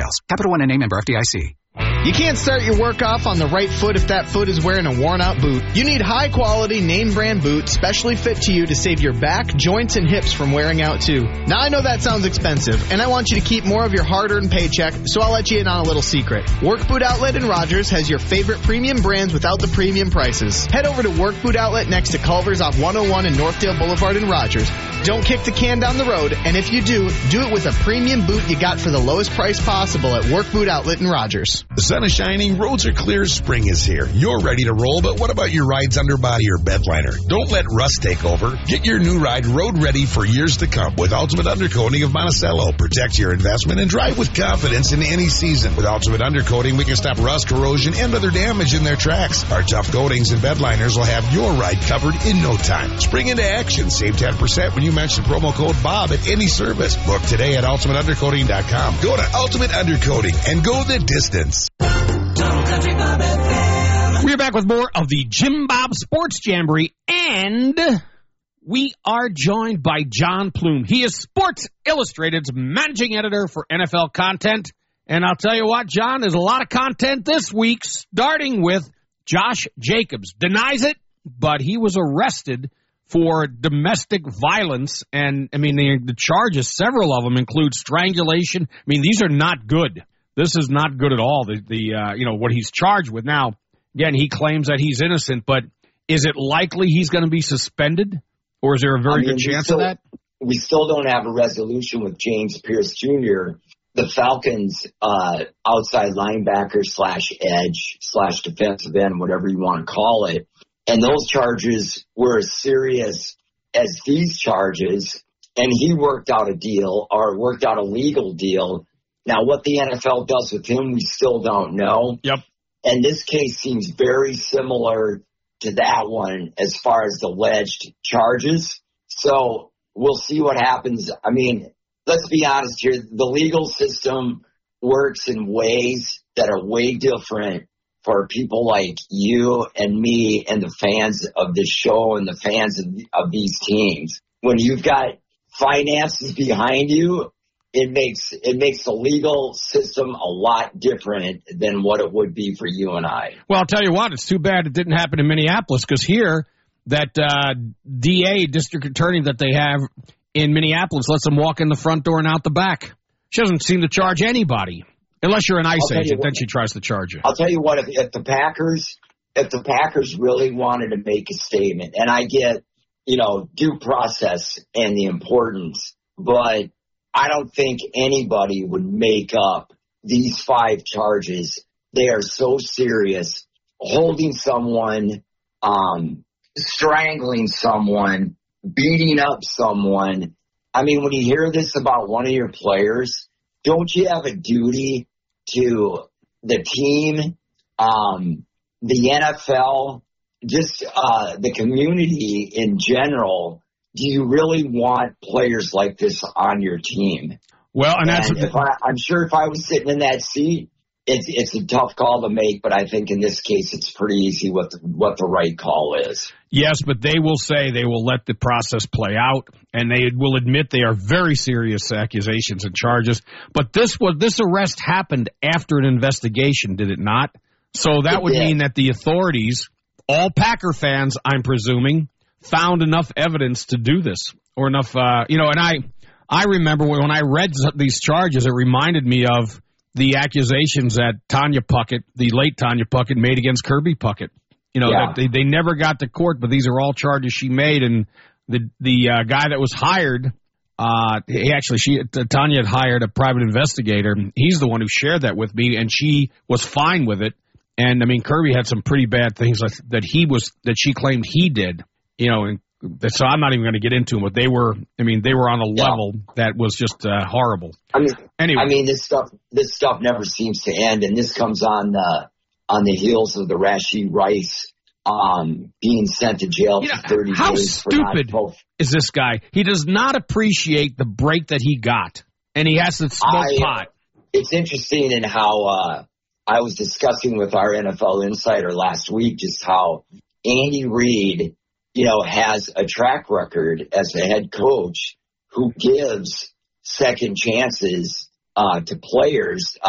details. Capital One NA, member FDIC. You can't start your work off on the right foot if that foot is wearing a worn-out boot. You need high-quality, name-brand boots specially fit to you to save your back, joints, and hips from wearing out, too. Now, I know that sounds expensive, and I want you to keep more of your hard-earned paycheck, so I'll let you in on a little secret. Work Boot Outlet in Rogers has your favorite premium brands without the premium prices. Head over to Work Boot Outlet next to Culver's off 101 and Northdale Boulevard in Rogers. Don't kick the can down the road, and if you do it with a premium boot you got for the lowest price possible at Work Boot Outlet in Rogers. The sun is shining, roads are clear, spring is here. You're ready to roll, but what about your ride's underbody or bed liner? Don't let rust take over. Get your new ride road ready for years to come with Ultimate Undercoating of Monticello. Protect your investment and drive with confidence in any season. With Ultimate Undercoating, we can stop rust, corrosion, and other damage in their tracks. Our tough coatings and bed liners will have your ride covered in no time. Spring into action. Save 10% when you mention promo code BOB at any service. Book today at ultimateundercoating.com. Go to Ultimate Undercoating and go the distance. We're back with more of the Jim Bob Sports Jamboree, and we are joined by John Plume. He is Sports Illustrated's managing editor for NFL content. And I'll tell you what, John, there's a lot of content this week, starting with Josh Jacobs. Denies it, but he was arrested for domestic violence. And, I mean, the charges, several of them include strangulation. I mean, these are not good. This is not good at all, what he's charged with. Now, again, he claims that he's innocent, but is it likely he's going to be suspended? Or is there a very good chance of that? We still don't have a resolution with James Pierce Jr., the Falcons' outside linebacker / edge / defensive end, whatever you want to call it. And those charges were as serious as these charges. And he worked out a legal deal. Now, what the NFL does with him, we still don't know. Yep. And this case seems very similar to that one as far as the alleged charges. So we'll see what happens. I mean, let's be honest here. The legal system works in ways that are way different for people like you and me and the fans of this show and the fans of these teams. When you've got finances behind you, it makes the legal system a lot different than what it would be for you and I. Well, I'll tell you what, it's too bad it didn't happen in Minneapolis, because here, that DA, district attorney that they have in Minneapolis, lets them walk in the front door and out the back. She doesn't seem to charge anybody, unless you're an ICE agent. Then she tries to charge you. I'll tell you what, if the Packers really wanted to make a statement, and I get, due process and the importance, but I don't think anybody would make up these 5 charges. They are so serious. Holding someone, strangling someone, beating up someone. I mean, when you hear this about one of your players, don't you have a duty to the team, the NFL, just the community in general? Do you really want players like this on your team? Well, and I'm sure if I was sitting in that seat, it's a tough call to make, but I think in this case it's pretty easy what the right call is. Yes, but they will say they will let the process play out, and they will admit they are very serious accusations and charges. But this arrest happened after an investigation, did it not? So that would mean that the authorities, all Packer fans, I'm presuming, found enough evidence to do this, or enough, and I remember when I read these charges, it reminded me of the accusations that Tanya Puckett, the late Tanya Puckett, made against Kirby Puckett. That they never got to court, but these are all charges she made, and the guy that was hired, Tanya had hired a private investigator. He's the one who shared that with me, and she was fine with it. And I mean, Kirby had some pretty bad things that she claimed he did. And so I'm not even going to get into them, but they were on a level that was just horrible. Anyway, this stuff never seems to end, and this comes on the heels of the Rashee Rice being sent to jail for 30 days. How stupid is this guy? He does not appreciate the break that he got, and he has to smoke pot. It's interesting in how I was discussing with our NFL insider last week just how Andy Reid, has a track record as a head coach who gives second chances to players.